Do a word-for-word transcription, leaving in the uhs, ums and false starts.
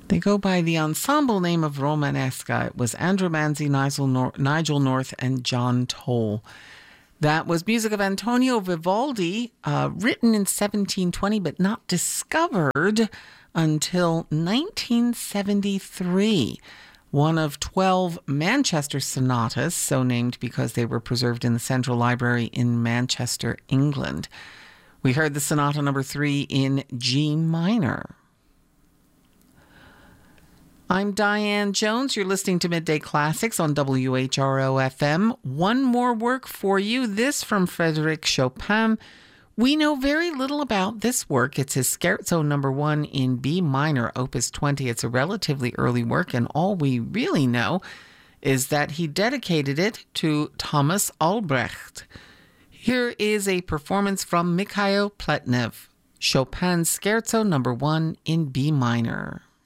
They go by the ensemble name of Romanesca. It was Andrew Manzi, Nigel, Nor- Nigel North, and John Toll. That was music of Antonio Vivaldi, uh, written in seventeen twenty, but not discovered until nineteen seventy-three. One of twelve Manchester sonatas, so named because they were preserved in the Central Library in Manchester, England. We heard the sonata number three in G minor. I'm Diane Jones. You're listening to Midday Classics on W H R O F M. One more work for you. This from Frédéric Chopin. We know very little about this work. It's his Scherzo number one in B minor, opus twenty. It's a relatively early work, and all we really know is that he dedicated it to Thomas Albrecht. Here is a performance from Mikhail Pletnev, Chopin's Scherzo number one in B minor.